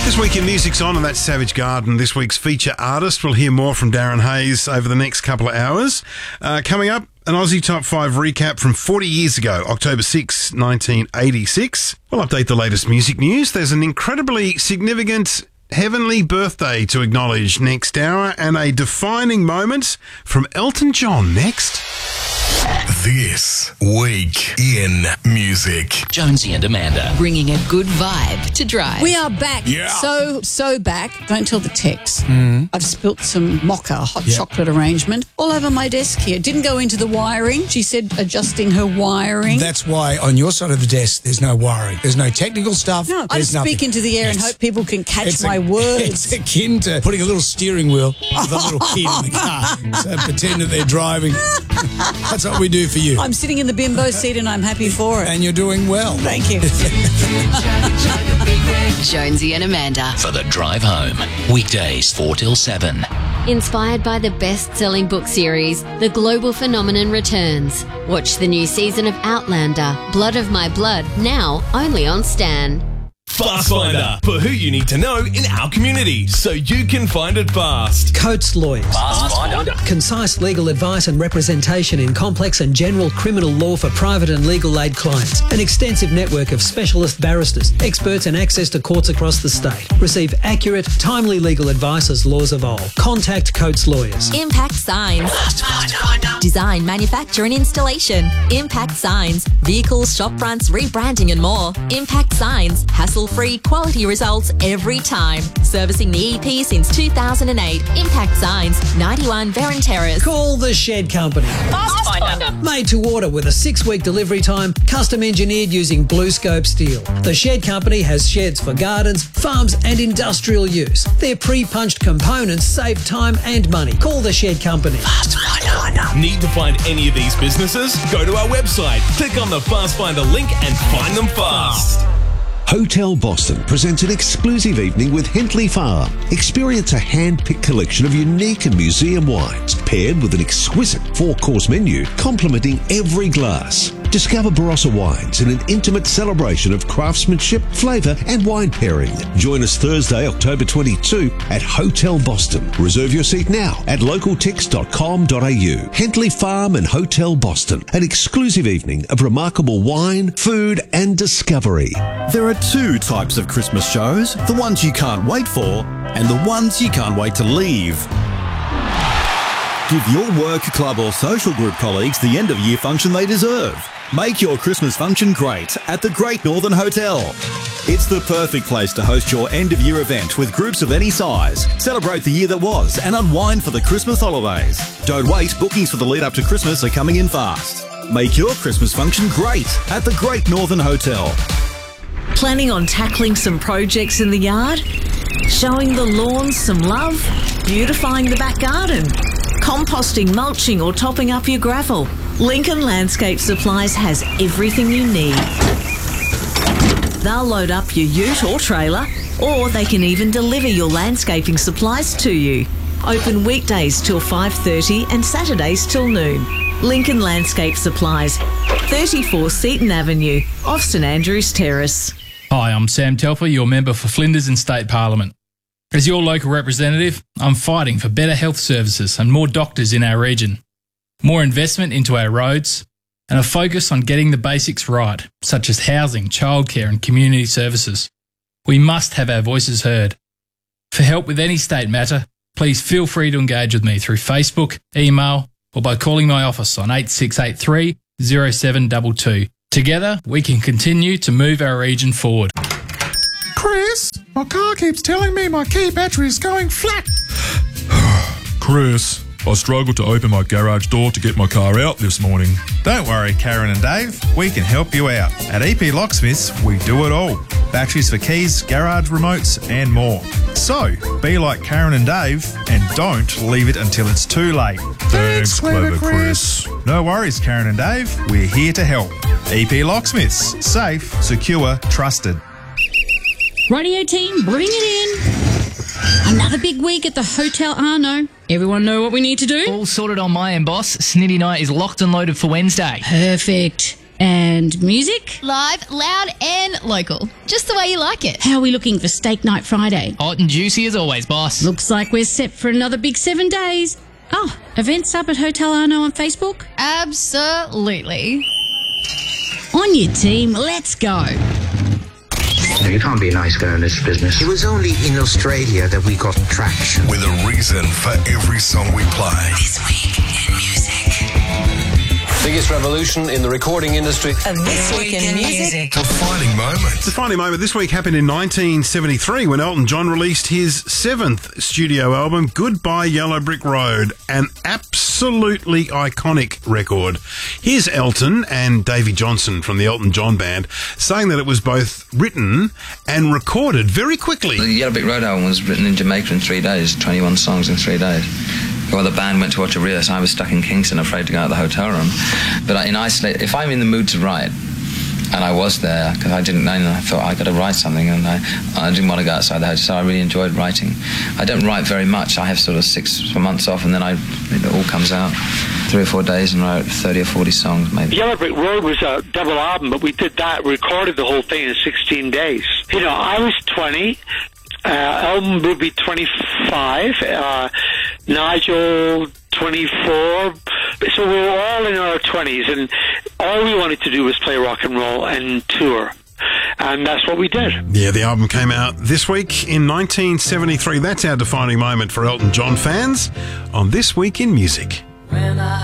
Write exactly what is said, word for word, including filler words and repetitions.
This week in Music's On, and that's Savage Garden. This week's feature artist. We'll hear more from Darren Hayes over the next couple of hours. Uh, coming up, an Aussie Top five recap from forty years ago, October sixth, nineteen eighty-six. We'll update the latest music news. There's an incredibly significant heavenly birthday to acknowledge next hour, and a defining moment from Elton John next. This week in music. Jonesy and Amanda. Bringing a good vibe to Drive. We are back. Yeah. So, so back. Don't tell the Tex. Mm. I've spilt some mocha hot Yeah. chocolate arrangement all over my desk here. Didn't go into the wiring. She said adjusting her wiring. That's why on your side of the desk there's no wiring. There's no technical stuff. no, I there's just speak nothing. into the air and It's- hope people can catch it's my a- words. It's akin to putting a little steering wheel with a little kid in the car. So pretend that they're driving. That's what we do for you. I'm sitting in the bimbo seat and I'm happy for it. And you're doing well. Thank you. Jonesy and Amanda. For the drive home. Weekdays four till seven. Inspired by the best-selling book series, The Global Phenomenon returns. Watch the new season of Outlander, Blood of My Blood, now only on Stan. Fast Finder, for who you need to know in our community, so you can find it fast. Coates Lawyers. Fast Finder. Concise legal advice and representation in complex and general criminal law for private and legal aid clients. An extensive network of specialist barristers, experts and access to courts across the state. Receive accurate, timely legal advice as laws evolve. Contact Coates Lawyers. Impact Signs. Design, manufacture and installation. Impact Signs. Vehicles, shop fronts, rebranding and more. Impact Signs. Hassle-free quality results every time. Servicing the E P since two thousand eight. Impact Signs. ninety-one Veron Terrace. Call the Shed Company. Fast Finder. Made to order with a six-week delivery time, custom engineered using Blue Scope steel. The Shed Company has sheds for gardens, farms and industrial use. Their pre-punched components save time and money. Call the Shed Company. Fast Finder. Need to find any of these businesses? Go to our website, click on the Fast Finder link and find them fast. Hotel Boston presents an exclusive evening with Hentley Farm. Experience a hand-picked collection of unique and museum wines, paired with an exquisite four-course menu complementing every glass. Discover Barossa wines in an intimate celebration of craftsmanship, flavour and wine pairing. Join us Thursday, October twenty-second at Hotel Boston. Reserve your seat now at localtix dot com dot a u. Hentley Farm and Hotel Boston, an exclusive evening of remarkable wine, food and discovery. There are two types of Christmas shows, the ones you can't wait for and the ones you can't wait to leave. Give your work, club or social group colleagues the end of year function they deserve. Make your Christmas function great at the Great Northern Hotel. It's the perfect place to host your end of year event with groups of any size. Celebrate the year that was and unwind for the Christmas holidays. Don't wait, bookings for the lead up to Christmas are coming in fast. Make your Christmas function great at the Great Northern Hotel. Planning on tackling some projects in the yard? Showing the lawns some love? Beautifying the back garden? Composting, mulching or topping up your gravel? Lincoln Landscape Supplies has everything you need. They'll load up your ute or trailer, or they can even deliver your landscaping supplies to you. Open weekdays till five thirty and Saturdays till noon. Lincoln Landscape Supplies, thirty-four Seaton Avenue, off St Andrews Terrace. Hi, I'm Sam Telfer, your member for Flinders in State Parliament. As your local representative, I'm fighting for better health services and more doctors in our region, more investment into our roads, and a focus on getting the basics right, such as housing, childcare and community services. We must have our voices heard. For help with any state matter, please feel free to engage with me through Facebook, email, or by calling my office on eight six eight three, zero seven two two. Together, we can continue to move our region forward. Chris, my car keeps telling me my key battery is going flat. Chris, I struggled to open my garage door to get my car out this morning. Don't worry, Karen and Dave. We can help you out. At E P Locksmiths, we do it all. Batteries for keys, garage remotes, and more. So, be like Karen and Dave and don't leave it until it's too late. Thanks, clever Chris. No worries, Karen and Dave. We're here to help. E P Locksmiths. Safe, secure, trusted. Radio team, bring it in. Another big week at the Hotel Arno. Everyone know what we need to do? All sorted on my end, boss. Snitty Night is locked and loaded for Wednesday. Perfect. And music? Live, loud and local. Just the way you like it. How are we looking for Steak Night Friday? Hot and juicy as always, boss. Looks like we're set for another big seven days. Oh, events up at Hotel Arno on Facebook? Absolutely. On your team, let's go. No, you can't be a nice guy in this business. It was only in Australia that we got traction. With a reason for every song we play. This week in music. Biggest revolution in the recording industry. And this week in music. Defining moment. The defining moment this week happened in nineteen seventy-three when Elton John released his seventh studio album, Goodbye Yellow Brick Road, an absolutely iconic record. Here's Elton and Davey Johnson from the Elton John Band saying that it was both written and recorded very quickly. The Yellow Brick Road album was written in Jamaica in three days, twenty-one songs in three days. Well, the band went to watch a rehearsal. I was stuck in Kingston, afraid to go out of the hotel room. But in isolate, if I'm in the mood to write, and I was there because I didn't know, and I thought I got to write something, and I, I didn't want to go outside the hotel, so I really enjoyed writing. I don't write very much. I have sort of six months off, and then I, it all comes out. Three or four days, and wrote thirty or forty songs, maybe. Yellow Brick Road was a double album, but we did that, recorded the whole thing in sixteen days. You know, I was twenty. Uh, album would be twenty-five. Uh, Nigel, twenty-four. So we were all in our twenties, and all we wanted to do was play rock and roll and tour. And that's what we did. Yeah, the album came out this week in nineteen seventy-three. That's our defining moment for Elton John fans on This Week in Music. When I